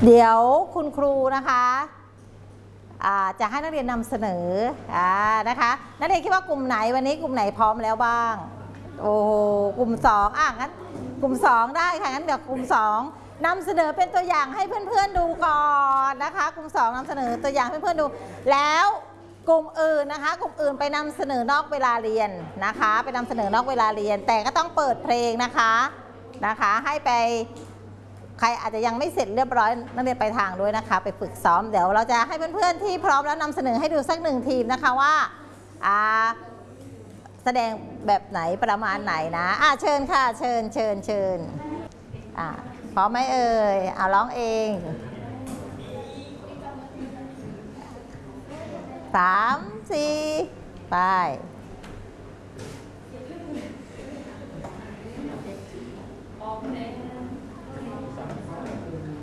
เดี๋ยวคุณครูนะคะจะให้นักเรียนนำเสนอนะคะนักเรียนคิดว่ากลุ่มไหนวันนี้กลุ่มไหนพร้อมแล้วบ้างโอ้กลุ่ม2งั้นกลุ่ม2ได้ค่ะงั้นเดี๋ยวกลุ่ม2นำเสนอเป็นตัวอย่างให้เพื่อนๆดูก่อนนะคะกลุ่ม2นำเสนอตัวอย่างให้เพื่อนๆดูแล้วกลุ่มอื่นนะคะกลุ่มอื่นไปนำเสนอนอกเวลาเรียนนะคะไปนำเสนอนอกเวลาเรียนแต่ก็ต้องเปิดเพลงนะคะให้ไปใครอาจจะยังไม่เสร็จเรียบร้อยนักเรียนไปทางด้วยนะคะไปฝึกซ้อมเดี๋ยวเราจะให้เพื่อนๆที่พร้อมแล้วนำเสนอให้ดูสัก1ทีมนะคะว่าแสดงแบบไหนประมาณไหนนะเชิญค่ะเชิญพร้อมไหมเอ่ยร้องเอง3 4ไป